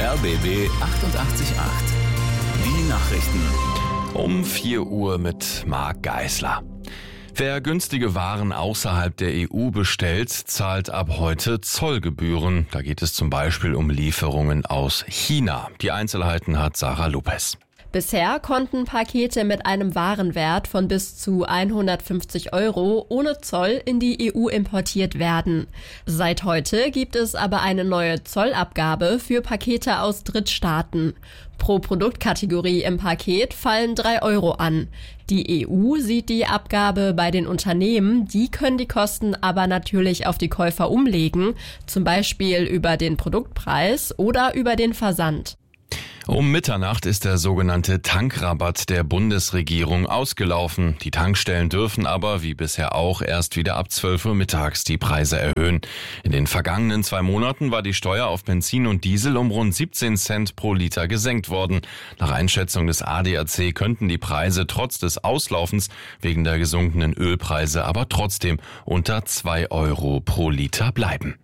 RBB 888. Die Nachrichten. Um 4 Uhr mit Marc Geisler. Wer günstige Waren außerhalb der EU bestellt, zahlt ab heute Zollgebühren. Da geht es zum Beispiel um Lieferungen aus China. Die Einzelheiten hat Sarah Lopez. Bisher konnten Pakete mit einem Warenwert von bis zu 150 € ohne Zoll in die EU importiert werden. Seit heute gibt es aber eine neue Zollabgabe für Pakete aus Drittstaaten. Pro Produktkategorie im Paket fallen 3 € an. Die EU sieht die Abgabe bei den Unternehmen, die können die Kosten aber natürlich auf die Käufer umlegen, zum Beispiel über den Produktpreis oder über den Versand. Um Mitternacht ist der sogenannte Tankrabatt der Bundesregierung ausgelaufen. Die Tankstellen dürfen aber, wie bisher auch, erst wieder ab 12 Uhr mittags die Preise erhöhen. In den vergangenen 2 Monaten war die Steuer auf Benzin und Diesel um rund 17 Cent pro Liter gesenkt worden. Nach Einschätzung des ADAC könnten die Preise trotz des Auslaufens wegen der gesunkenen Ölpreise aber trotzdem unter 2 € pro Liter bleiben.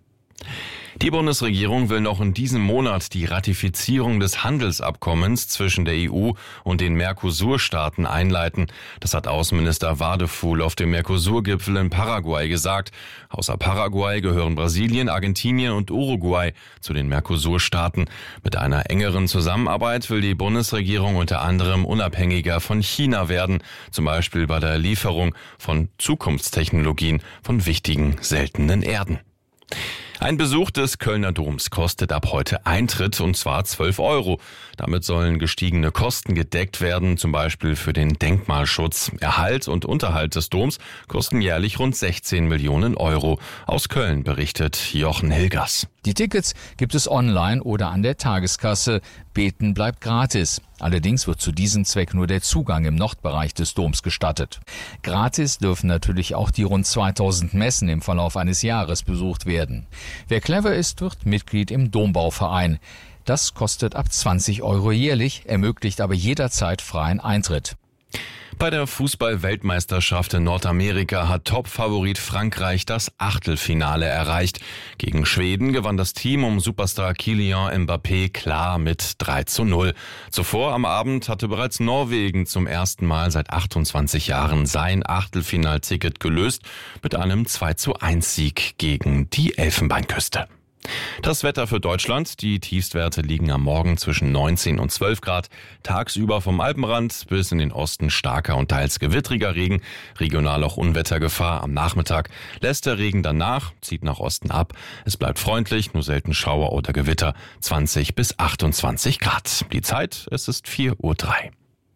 Die Bundesregierung will noch in diesem Monat die Ratifizierung des Handelsabkommens zwischen der EU und den Mercosur-Staaten einleiten. Das hat Außenminister Wadefuhl auf dem Mercosur-Gipfel in Paraguay gesagt. Außer Paraguay gehören Brasilien, Argentinien und Uruguay zu den Mercosur-Staaten. Mit einer engeren Zusammenarbeit will die Bundesregierung unter anderem unabhängiger von China werden, zum Beispiel bei der Lieferung von Zukunftstechnologien von wichtigen seltenen Erden. Ein Besuch des Kölner Doms kostet ab heute Eintritt, und zwar 12 €. Damit sollen gestiegene Kosten gedeckt werden, zum Beispiel für den Denkmalschutz. Erhalt und Unterhalt des Doms kosten jährlich rund 16 Millionen €. Aus Köln berichtet Jochen Hilgers. Die Tickets gibt es online oder an der Tageskasse. Beten bleibt gratis. Allerdings wird zu diesem Zweck nur der Zugang im Nordbereich des Doms gestattet. Gratis dürfen natürlich auch die rund 2000 Messen im Verlauf eines Jahres besucht werden. Wer clever ist, wird Mitglied im Dombauverein. Das kostet ab 20 € jährlich, ermöglicht aber jederzeit freien Eintritt. Bei der Fußball-Weltmeisterschaft in Nordamerika hat Top-Favorit Frankreich das Achtelfinale erreicht. Gegen Schweden gewann das Team um Superstar Kylian Mbappé klar mit 3:0. Zuvor am Abend hatte bereits Norwegen zum ersten Mal seit 28 Jahren sein Achtelfinalticket gelöst mit einem 2:1-Sieg gegen die Elfenbeinküste. Das Wetter für Deutschland. Die Tiefstwerte liegen am Morgen zwischen 19 und 12 Grad. Tagsüber vom Alpenrand bis in den Osten starker und teils gewittriger Regen. Regional auch Unwettergefahr. Am Nachmittag lässt der Regen dann nach, zieht nach Osten ab. Es bleibt freundlich, nur selten Schauer oder Gewitter. 20 bis 28 Grad. Die Zeit, es ist 4:03 Uhr.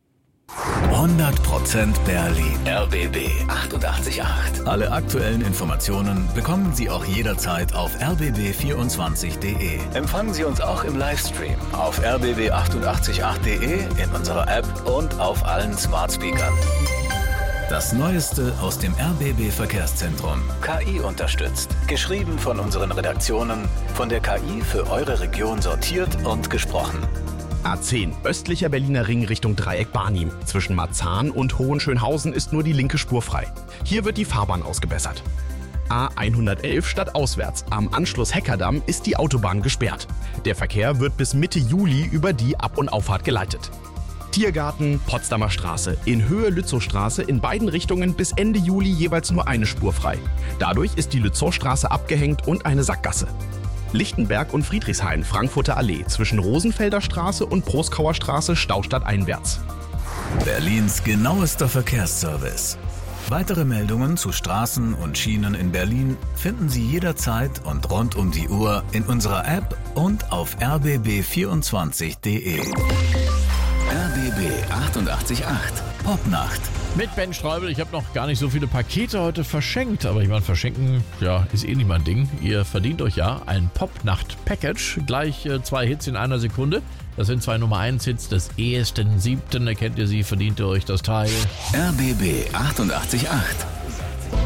100% Berlin. RBB 888. Alle aktuellen Informationen bekommen Sie auch jederzeit auf rbb24.de. Empfangen Sie uns auch im Livestream auf rbb888.de, in unserer App und auf allen Smart Speakern. Das Neueste aus dem RBB Verkehrszentrum. KI unterstützt. Geschrieben von unseren Redaktionen, von der KI für eure Region sortiert und gesprochen. A10, östlicher Berliner Ring Richtung Dreieck Barnim. Zwischen Marzahn und Hohenschönhausen ist nur die linke Spur frei. Hier wird die Fahrbahn ausgebessert. A111 stadtauswärts. Am Anschluss Heckerdamm ist die Autobahn gesperrt. Der Verkehr wird bis Mitte Juli über die Ab- und Auffahrt geleitet. Tiergarten, Potsdamer Straße. In Höhe Lützowstraße in beiden Richtungen bis Ende Juli jeweils nur eine Spur frei. Dadurch ist die Lützowstraße abgehängt und eine Sackgasse. Lichtenberg und Friedrichshain, Frankfurter Allee, zwischen Rosenfelder Straße und Proskauer Straße stadteinwärts. Berlins genauester Verkehrsservice. Weitere Meldungen zu Straßen und Schienen in Berlin finden Sie jederzeit und rund um die Uhr in unserer App und auf rbb24.de. RBB 888 Popnacht. Mit Ben Streubel. Ich habe noch gar nicht so viele Pakete heute verschenkt, aber ich meine, verschenken, ja, ist eh nicht mein Ding. Ihr verdient euch ja ein Popnacht-Package. Gleich 2 Hits in einer Sekunde. Das sind 2 Nummer-1-Hits des ehesten 7. Erkennt ihr sie, verdient ihr euch das Teil. RBB 888.